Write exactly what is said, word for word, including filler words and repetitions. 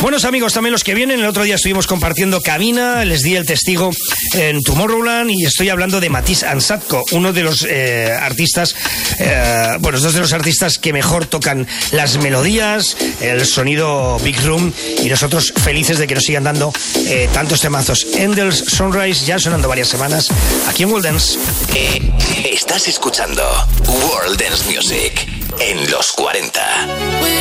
Buenos amigos, también los que vienen. El otro día estuvimos compartiendo cabina, les di el testigo en Tomorrowland y estoy hablando de Matisse Ansatko, uno de los eh, artistas, eh, bueno, dos de los artistas que mejor tocan las melodías, el sonido Big Room, y nosotros felices de que nos sigan dando eh, tantos temazos. Endel's Sunrise ya sonando varias semanas aquí en World Dance. Eh, estás escuchando World Dance Music en los cuarenta.